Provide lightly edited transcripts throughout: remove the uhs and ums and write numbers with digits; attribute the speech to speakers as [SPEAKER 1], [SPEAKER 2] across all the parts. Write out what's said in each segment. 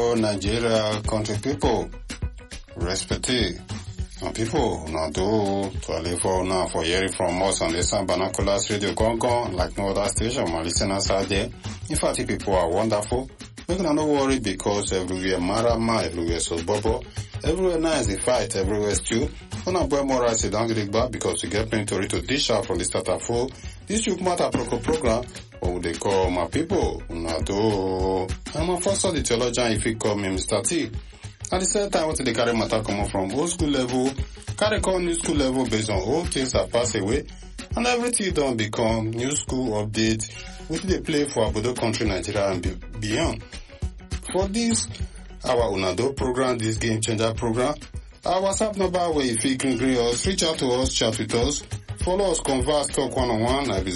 [SPEAKER 1] hello Nigeria country people, respected my people, now do to live for now for hearing from us on the San Banacolas Radio Gong like no other station. My listeners are there. In fact, people are wonderful. We can no worry because everywhere marama, everywhere so bubble, everywhere nice the fight, everywhere stew. On a boy more say don't get it back because we get plenty to dish out from the start of full. This week matter program. What they call my people? Unado. I'm a first of the theologian if you call me Mr. T. At the same time, what they carry matter come from old school level, carry call new school level based on old things that pass away, and everything don't become new school update, which they play for Abodo country, Nigeria and beyond. For this, our Unado program, this game changer program, our WhatsApp number where if you can agree us, reach out to us, chat with us, follow us, converse, talk one-on-one, I be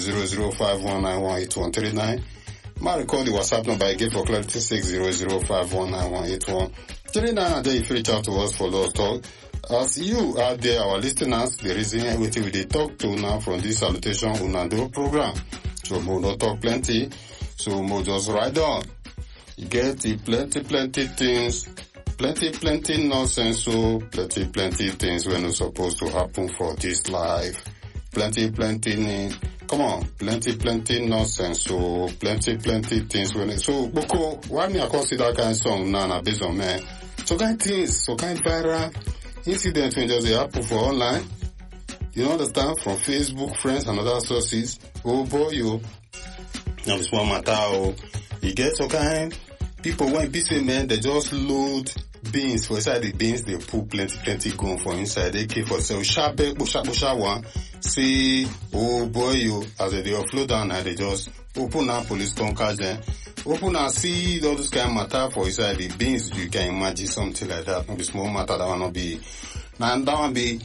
[SPEAKER 1] 0051918139. My record the WhatsApp number again for clarity 60051918139. And then if you reach out to us, follow us, talk. As you are there, our listeners, the reason everything we they talk to now from this salutation Unado program. So we not talk plenty, so we just ride on. You get the plenty things, plenty nonsense, so plenty things when it's supposed to happen for this life. Plenty come on, plenty nonsense, so plenty things when it's so Boko, why me I consider that kind of song now based on man. So kind things, so kind viral incident when just happen for online. You understand? From Facebook, friends and other sources. Oh boy, you now this one matter, you get so kind people when be say man, they just load beans for inside the beans, they put plenty gun for inside. They keep for sale sharp one. See, oh boy, you as they offload down and they just open up police conquers them. Open and see all this kind of matter for inside the beans. You can imagine something like that. Not be small matter, that will not be. Now that will be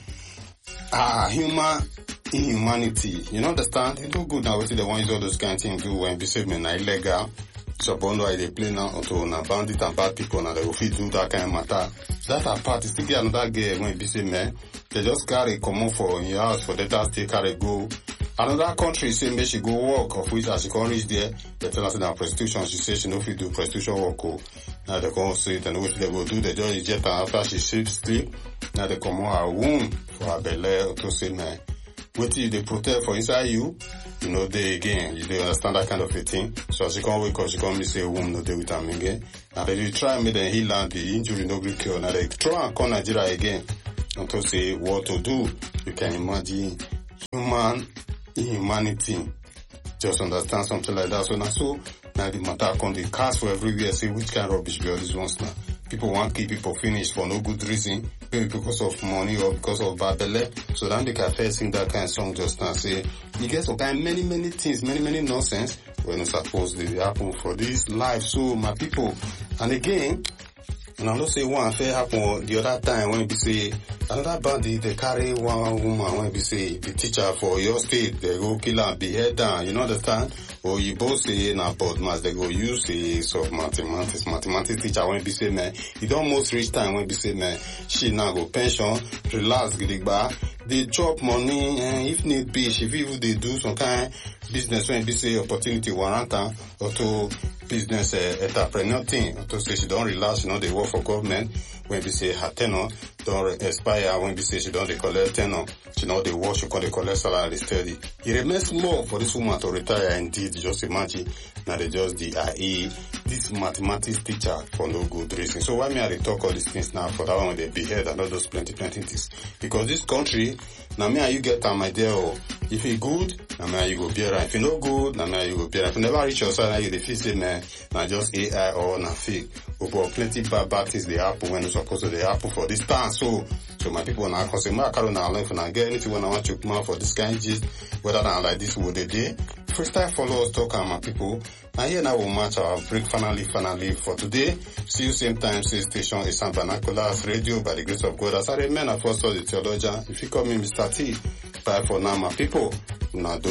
[SPEAKER 1] human inhumanity. You know understand? It do good now. What they want is all those kind of things do when be said men are illegal. So upon why they play now to na bandit and bad people now they will fit do that kind of matter. That apart is to get another girl when be say man, they just carry common for in your house for that still carry go. Another country say make she go work, of which as she can reach there, they tell us that prostitution, she say she no fit do prostitution work. Now they come see it and what they go do, they just reject her after she sleep. Now they come on her womb for her belly to say man. What you they protect for inside you, you know they again, you they understand that kind of a thing. So as she can't wake up, she can't miss a womb no day with them again. Now they try make them heal and the injury no be cure. Now they try and call Nigeria again. And to say what to do, you can imagine human inhumanity. Just understand something like that. So now the matter come the cast for everywhere. Say which kind of rubbish be all these ones now. People want to keep people finished for no good reason, maybe because of money or because of bad belly. So then they can first sing that kind of song just now. Say you get some kind many things, many nonsense when it's supposed to happen for this life. So my people, and again, and I don't say one affair happen the other time when we say another bandit they carry one woman when we say the teacher for your state they go kill her behead down. You know understand? Or you both say na podmas they go use a sort mathematics teacher when we say man it almost reach time when we say man she now go pension relax gidigba they drop money and if need be she even they do some kind business when we say opportunity warrant or to business entrepreneur thing to say she don't relax, you know, they work for government when we say her tenure don't expire when we say she don't collect tenure, she know they work, she can collect salary steady. It remains more for this woman to retire indeed, just imagine now they just the IE this mathematics teacher for no good reason. So why me I talk all these things now for that one they behead and all those plenty things? Because this country, now me and you get an idea if it good, now me and you go bear. If it no good, now me and you go bear. If you never reach your side, now you the feel say man, now just AI or na fake. But plenty bad things they happen when it's supposed to they happen for this time. So my people now can say my carry now life and I get anything when I want to come out for this kind of gist, whether than like this would they do. First time follow us talk and my people. Now here now we'll match our break finally for today. See you same time, same station, is San Banacolas Radio by the grace of God. As I remain a first of the theologian, if you call me Mr. T, bye for now my people. Now